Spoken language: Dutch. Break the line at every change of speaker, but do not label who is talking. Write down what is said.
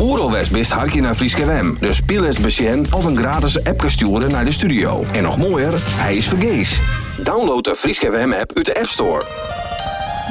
Oeralwest best harkje naar Frieske WM. Dus speel eens besjen of een gratis app sturen naar de studio. En nog mooier, hij is vergees. Download de Frieske WM app uit de App Store.